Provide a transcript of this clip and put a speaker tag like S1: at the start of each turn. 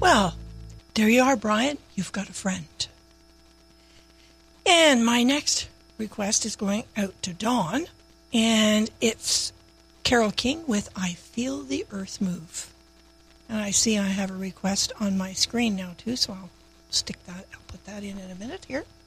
S1: Well, there you are, Brian. You've got a friend. And my next request is going out to Dawn, and it's Carole King with I Feel the Earth Move. And I see I have a request on my screen now, too, so I'll put that in a minute here.